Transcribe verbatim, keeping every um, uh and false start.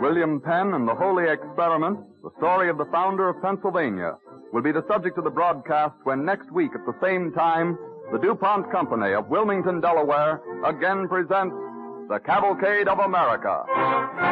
William Penn and the Holy Experiment, the story of the founder of Pennsylvania, will be the subject of the broadcast when next week at the same time, the DuPont Company of Wilmington, Delaware, again presents The Cavalcade of America.